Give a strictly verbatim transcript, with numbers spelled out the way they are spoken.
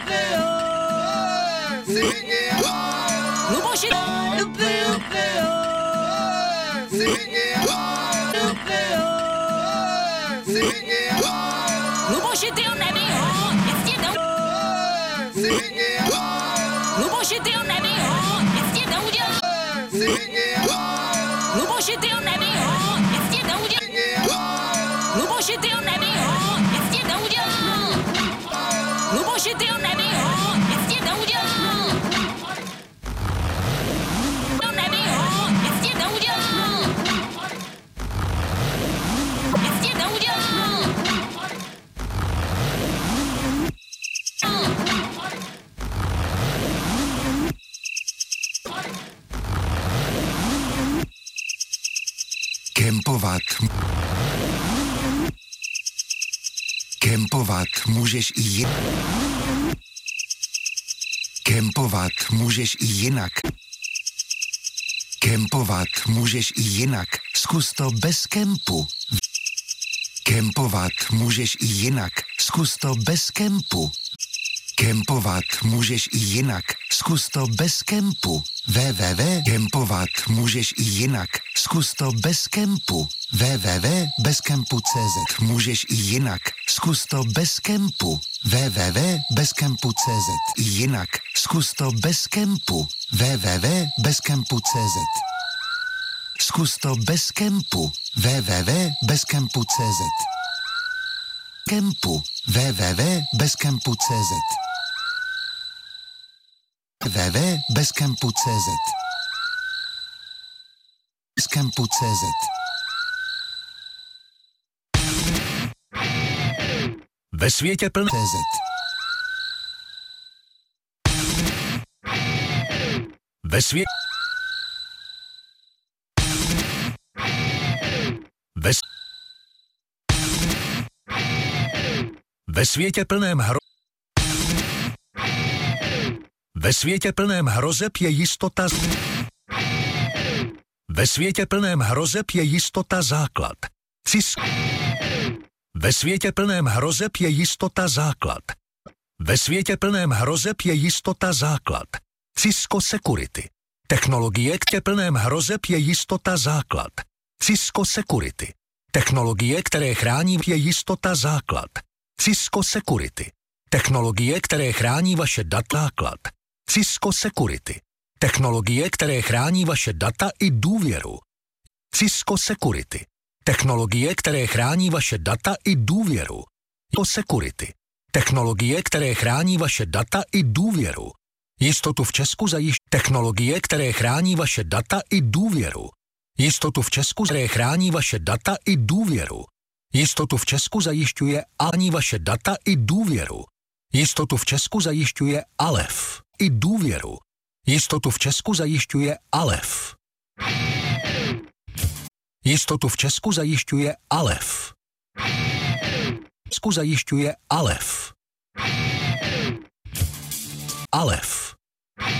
Luboši, Luboši, ty ho neví ho, nic ti to... Luboši, ty ho neví ho, nic ti to udělá. Luboši, ty ho neví ho, nic ti to udělá. Luboši, ty ho neví ho, nic ti to udělá. Luboši, ty ho neví ho, nic ti to udělá. To neví ho, nic ti to udělá. Nic ti to udělá. Kempovat. Kempovat můžeš i jinak. Kempovat můžeš i jinak. Kempovat můžeš i jinak. Zkus to bez kempu. Kempovat můžeš i jinak. Zkus to bez kempu. Kempovat můžeš i jinak. Zkus to bez kempu. www. Kempovat můžeš i jinak. Zkus to bez kempu. www tečka bezkempu tečka cz. Můžeš i jinak. Zkus to bez kempu. www tečka bezkempu tečka cz. I jinak. Zkus to bez kempu. www tečka bezkempu tečka cz. Zkus to bez kempu. www tečka bezkempu tečka cz. Kempu. www tečka bezkempu tečka cz. www tečka bezkempu tečka cz. Bezkempu tečka cz. Ve světě plné cz. Ve světě Ve s... Ve světě plném hro... Ve světě plném hrozeb je jistota... Ve světě plném hrozeb je jistota základ. Cis... Ve světě plném hrozeb je jistota základ. Ve světě plném hrozeb je jistota základ. Cisco Security. Technologie, které plném hrozeb je jistota základ. Cisco Security. Technologie, které chrání, je jistota základ. Cisco Security. Technologie, které chrání vaše data základ. Cisco Security. Technologie, které chrání vaše data i důvěru. Cisco Security. Technologie, které chrání vaše data i důvěru. Cisco Security. Technologie, které chrání vaše data i důvěru. Jistotu v Česku zajišťuje technologie, které chrání vaše data i důvěru. Jistotu v Česku, které chrání vaše data i důvěru. Jistotu v Česku zajišťuje ani vaše data i důvěru. Jistotu v Česku zajišťuje Alef i důvěru. Jistotu v Česku zajišťuje Alef. Jistotu v Česku zajišťuje Alef. V Česku zajišťuje Alef. Alef.